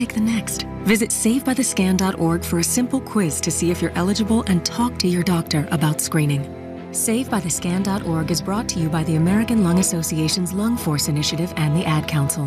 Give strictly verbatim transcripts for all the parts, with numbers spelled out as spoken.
Take the next. Visit save by the scan dot org for a simple quiz to see if you're eligible and talk to your doctor about screening. save by the scan dot org is brought to you by the American Lung Association's Lung Force Initiative and the Ad Council.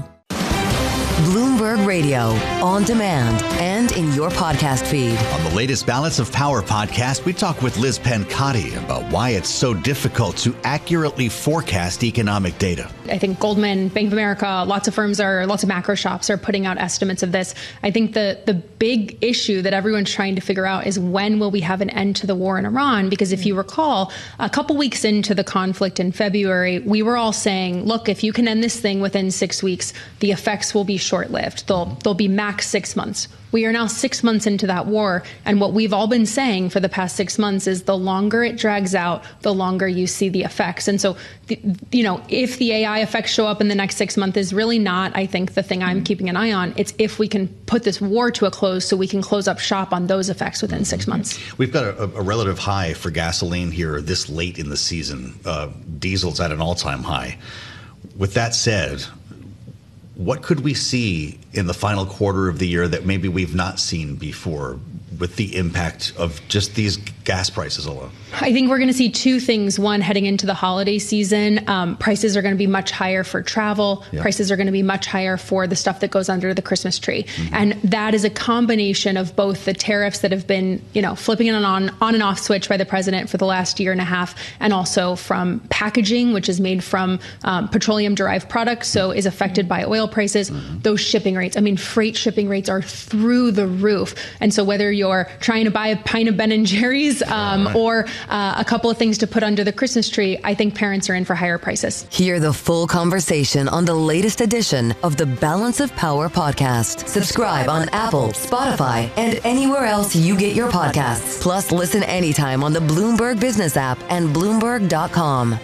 Bloomberg Radio, on demand and in your podcast feed. On the latest Balance of Power podcast, we talk with Liz Pencotti about why it's so difficult to accurately forecast economic data. I think Goldman, Bank of America, lots of firms are, lots of macro shops are putting out estimates of this. I think the, the big issue that everyone's trying to figure out is when will we have an end to the war in Iran? Because if you recall, a couple weeks into the conflict in February, we were all saying, look, if you can end this thing within six weeks, the effects will be short-lived. They'll, they'll be max six months. We are now six months into that war. And what we've all been saying for the past six months is the longer it drags out, the longer you see the effects. And so, the, you know, if the A I effects show up in the next six months is really not, I think, the thing I'm keeping an eye on. It's if we can put this war to a close so we can close up shop on those effects within six months. We've got a, a relative high for gasoline here this late in the season. Uh, diesel's at an all-time high. With that said, what could we see in the final quarter of the year that maybe we've not seen before with the impact of just these gas prices alone? I think we're going to see two things. One, heading into the holiday season, um, prices are going to be much higher for travel. Yeah. Prices are going to be much higher for the stuff that goes under the Christmas tree. Mm-hmm. And that is a combination of both the tariffs that have been, you know, flipping an on, on and off switch by the president for the last year and a half, and also from packaging, which is made from um, petroleum derived products, so is affected by oil prices. Mm-hmm. Those shipping rates, I mean, freight shipping rates are through the roof. And so whether you're trying to buy a pint of Ben and Jerry's um, right. or uh, a couple of things to put under the Christmas tree, I think parents are in for higher prices. Hear the full conversation on the latest edition of the Balance of Power podcast. Subscribe on Apple, Spotify, and anywhere else you get your podcasts. Plus, listen anytime on the Bloomberg Business app and Bloomberg dot com.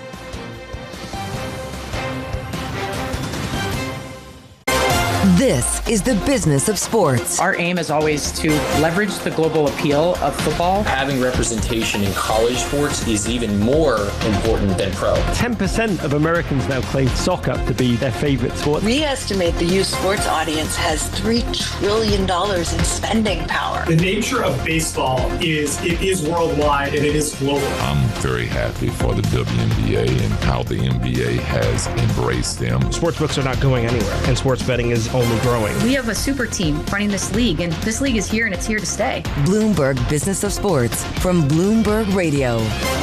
This is the business of sports. Our aim is always to leverage the global appeal of football. Having representation in college sports is even more important than pro. ten percent of Americans now claim soccer to be their favorite sport. We estimate the youth sports audience has three trillion dollars in spending power. The nature of baseball is it is worldwide and it is global. I'm very happy for the W N B A and how the N B A has embraced them. Sportsbooks are not going anywhere, and sports betting is only growing. We have a super team running this league, and this league is here and it's here to stay. Bloomberg Business of Sports from Bloomberg Radio.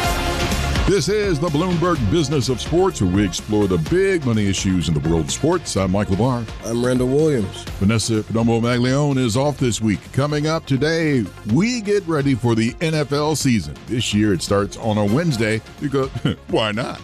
This is the Bloomberg Business of Sports, where we explore the big money issues in the world of sports. I'm Michael Barr. I'm Randall Williams. Vanessa Perdomo-Maglione is off this week. Coming up today, we get ready for the N F L season. This year it starts on a Wednesday because why not?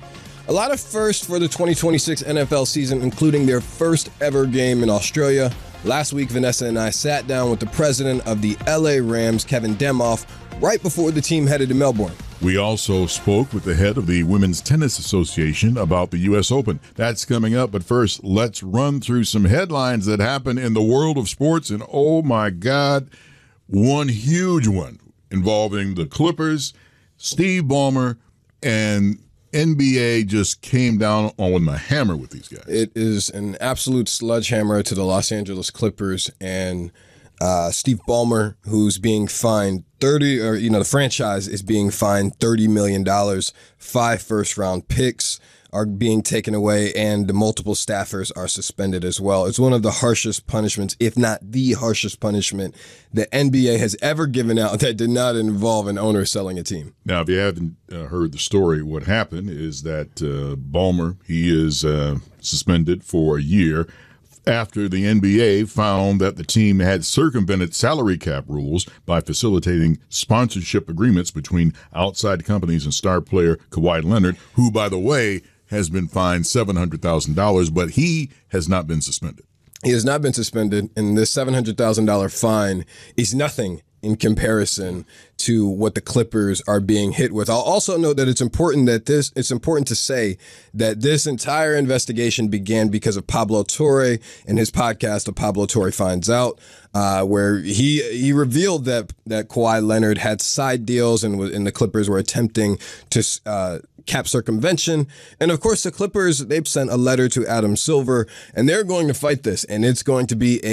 A lot of firsts for the twenty twenty-six N F L season, including their first ever game in Australia. Last week, Vanessa and I sat down with the president of the L A Rams, Kevin Demoff, right before the team headed to Melbourne. We also spoke with the head of the Women's Tennis Association about the U S Open. That's coming up, but first, let's run through some headlines that happen in the world of sports. And oh my God, one huge one involving the Clippers, Steve Ballmer, and N B A just came down on the hammer with these guys. It is an absolute sledgehammer to the Los Angeles Clippers and uh, Steve Ballmer, who's being fined thirty, or you know, the franchise is being fined thirty million dollars. Five first-round picks are being taken away, and the multiple staffers are suspended as well. It's one of the harshest punishments, if not the harshest punishment, the N B A has ever given out that did not involve an owner selling a team. Now, if you haven't uh, heard the story, what happened is that uh, Ballmer, he is uh, suspended for a year after the N B A found that the team had circumvented salary cap rules by facilitating sponsorship agreements between outside companies and star player Kawhi Leonard, who, by the way, has been fined seven hundred thousand dollars, but he has not been suspended. He has not been suspended, and this seven hundred thousand dollars fine is nothing in comparison to what the Clippers are being hit with. I'll also note that it's important that this, it's important to say that this entire investigation began because of Pablo Torre and his podcast, of Pablo Torre Finds Out, uh, where he he revealed that that Kawhi Leonard had side deals and, and the Clippers were attempting to uh, cap circumvention. And of course, the Clippers, they've sent a letter to Adam Silver, and they're going to fight this, and it's going to be a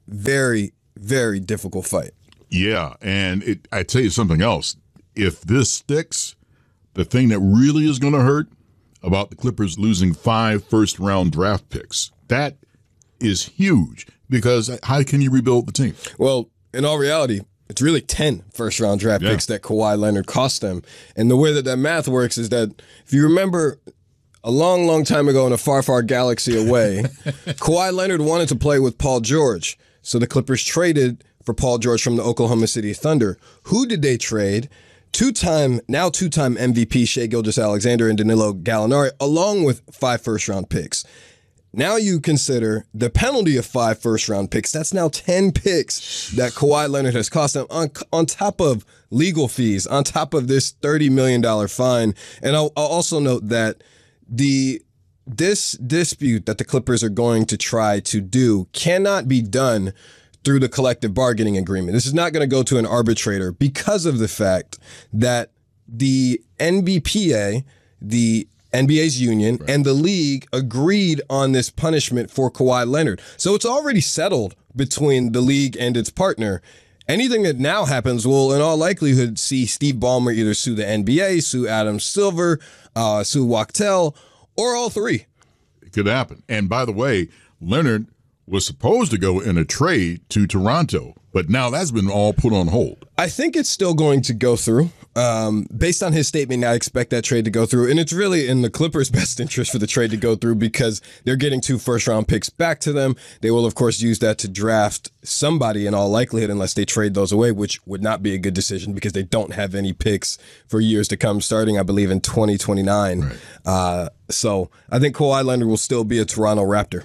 very, very difficult fight. Yeah, and it, I tell you something else. If this sticks, the thing that really is going to hurt about the Clippers losing five first-round draft picks, that is huge, because how can you rebuild the team? Well, in all reality, it's really ten first-round draft yeah. picks that Kawhi Leonard cost them. And the way that that math works is that if you remember a long, long time ago in a far, far galaxy away, Kawhi Leonard wanted to play with Paul George. So the Clippers traded for Paul George from the Oklahoma City Thunder. Who did they trade? Two-time, now two-time M V P Shai Gilgeous-Alexander and Danilo Gallinari, along with five first-round picks. Now you consider the penalty of five first-round picks. That's now ten picks that Kawhi Leonard has cost them on, on top of legal fees, on top of this thirty million dollars fine. And I'll, I'll also note that the this dispute that the Clippers are going to try to do cannot be done through the collective bargaining agreement. This is not going to go to an arbitrator because of the fact that the N B P A, the N B A's union, right, and the league agreed on this punishment for Kawhi Leonard. So it's already settled between the league and its partner. Anything that now happens will, in all likelihood, see Steve Ballmer either sue the N B A, sue Adam Silver, uh, sue Wachtel, or all three. It could happen. And by the way, Leonard was supposed to go in a trade to Toronto, but now that's been all put on hold. I think it's still going to go through. Um, based on his statement, I expect that trade to go through. And it's really in the Clippers' best interest for the trade to go through because they're getting two first-round picks back to them. They will, of course, use that to draft somebody in all likelihood unless they trade those away, which would not be a good decision because they don't have any picks for years to come, starting, I believe, in twenty twenty-nine. Right. Uh, so I think Kawhi Leonard will still be a Toronto Raptor.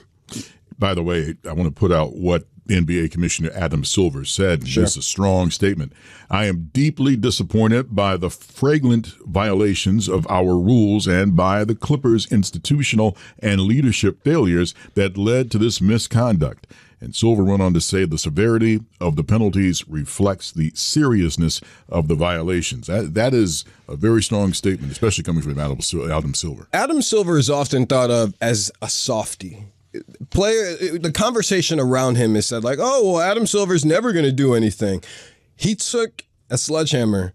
By the way, I want to put out what N B A Commissioner Adam Silver said. Sure. This is a strong statement. I am deeply disappointed by the flagrant violations of our rules and by the Clippers' institutional and leadership failures that led to this misconduct. And Silver went on to say the severity of the penalties reflects the seriousness of the violations. That, that is a very strong statement, especially coming from Adam, Adam Silver. Adam Silver is often thought of as a softie. Player, the conversation around him is said like, oh, well, Adam Silver's never going to do anything. He took a sledgehammer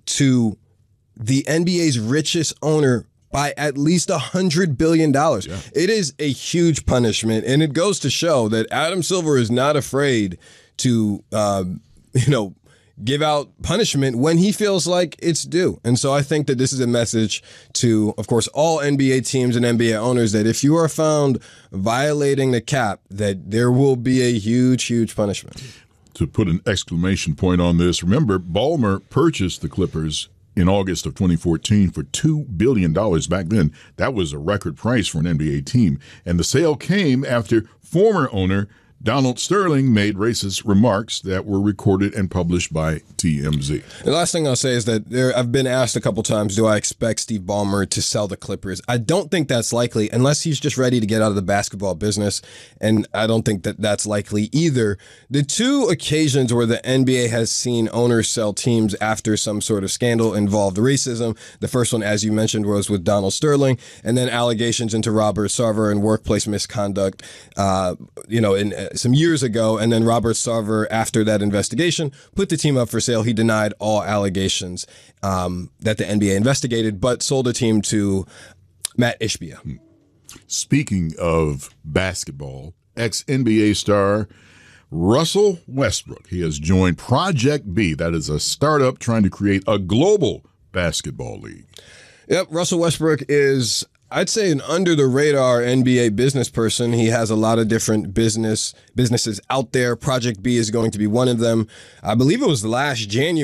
to the N B A's richest owner by at least one hundred billion dollars. Yeah. It is a huge punishment, and it goes to show that Adam Silver is not afraid to, um, you know, give out punishment when he feels like it's due. And so I think that this is a message to, of course, all N B A teams and N B A owners that if you are found violating the cap, that there will be a huge, huge punishment. To put an exclamation point on this, remember, Ballmer purchased the Clippers in August of twenty fourteen for two billion dollars. Back then, that was a record price for an N B A team. And the sale came after former owner Donald Sterling made racist remarks that were recorded and published by T M Z. The last thing I'll say is that there, I've been asked a couple times, do I expect Steve Ballmer to sell the Clippers? I don't think that's likely unless he's just ready to get out of the basketball business, and I don't think that that's likely either. The two occasions where the N B A has seen owners sell teams after some sort of scandal involved racism. The first one, as you mentioned, was with Donald Sterling, and then allegations into Robert Sarver and workplace misconduct, uh, you know, in uh, some years ago, and then Robert Sarver, after that investigation, put the team up for sale. He denied all allegations um, that the N B A investigated, but sold the team to Matt Ishbia. Speaking of basketball, ex-N B A star Russell Westbrook, he has joined Project B. That is a startup trying to create a global basketball league. Yep, Russell Westbrook is, I'd say, an under-the-radar N B A business person. He has a lot of different business businesses out there. Project B is going to be one of them. I believe it was last January.